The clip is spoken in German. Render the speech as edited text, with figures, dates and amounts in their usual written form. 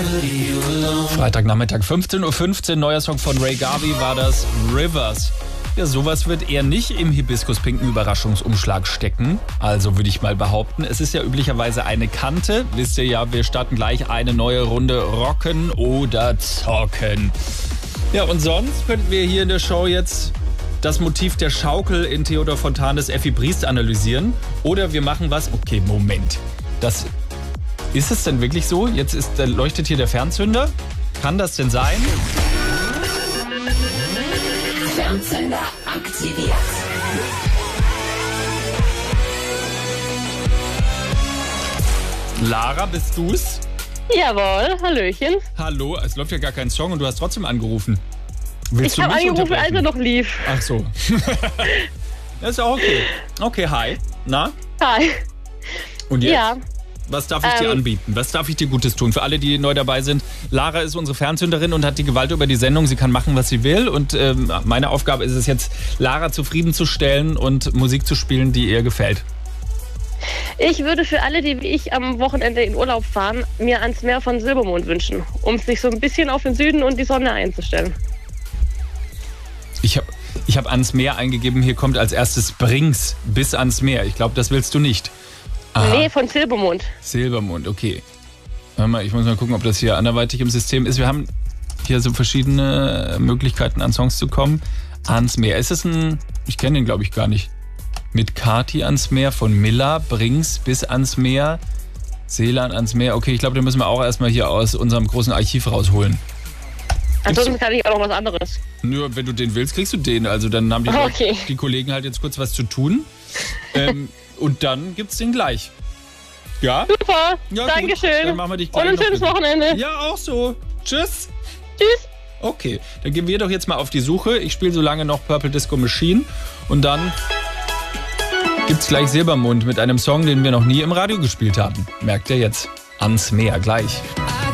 Freitagnachmittag 15:15 Uhr, neuer Song von Ray Garvey war das, Rivers. Ja, sowas wird eher nicht im hibiskuspinken Überraschungsumschlag stecken. Also würde ich mal behaupten, es ist ja üblicherweise eine Kante. Wisst ihr ja, wir starten gleich eine neue Runde Rocken oder Zocken. Ja, und sonst könnten wir hier in der Show jetzt das Motiv der Schaukel in Theodor Fontanes Effi Briest analysieren. Oder wir machen was... Okay, Moment. Ist es denn wirklich so? Jetzt leuchtet hier der Fernzünder. Kann das denn sein? Fernzünder aktiviert. Lara, bist du's? Jawohl, hallöchen. Hallo, es läuft ja gar kein Song und du hast trotzdem angerufen. Willst Ich habe angerufen, als er noch lief. Ach so. Das ist auch okay. Okay, hi. Na? Hi. Und jetzt? Ja. Was darf ich dir anbieten? Was darf ich dir Gutes tun? Für alle, die neu dabei sind, Lara ist unsere Fernzünderin und hat die Gewalt über die Sendung. Sie kann machen, was sie will. Und meine Aufgabe ist es jetzt, Lara zufriedenzustellen und Musik zu spielen, die ihr gefällt. Ich würde für alle, die wie ich am Wochenende in Urlaub fahren, mir ans Meer von Silbermond wünschen, um sich so ein bisschen auf den Süden und die Sonne einzustellen. Ich hab ans Meer eingegeben, hier kommt als erstes Brings bis ans Meer. Ich glaube, das willst du nicht. Aha. Nee, von Silbermond. Silbermond, okay. Warte mal, ich muss mal gucken, ob das hier anderweitig im System ist. Wir haben hier so verschiedene Möglichkeiten, an Songs zu kommen. Ans Meer. Ist es ich kenne den, glaube ich, gar nicht. Mit Kati ans Meer, von Miller, Brings bis ans Meer, Seeland ans Meer. Okay, ich glaube, den müssen wir auch erstmal hier aus unserem großen Archiv rausholen. Ansonsten kann ich auch noch was anderes. Nur wenn du den willst, kriegst du den. Also dann haben die Kollegen halt jetzt kurz was zu tun. Und dann gibt's den gleich. Ja? Super, ja, Dankeschön. Gut. Dann machen wir dich gleich und ein schönes Wochenende. Ja, auch so. Tschüss. Tschüss. Okay, dann gehen wir doch jetzt mal auf die Suche. Ich spiele so lange noch Purple Disco Machine. Und dann gibt's gleich Silbermond mit einem Song, den wir noch nie im Radio gespielt haben. Merkt ihr jetzt? Ans Meer gleich.